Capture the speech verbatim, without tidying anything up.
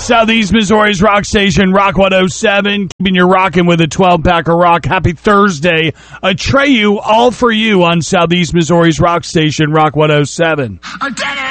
Southeast Missouri's rock station, Rock one oh seven. Keeping you rocking with a twelve-pack of rock. Happy Thursday. Atreyu, all for you on Southeast Missouri's rock station, Rock one oh seven. I did it!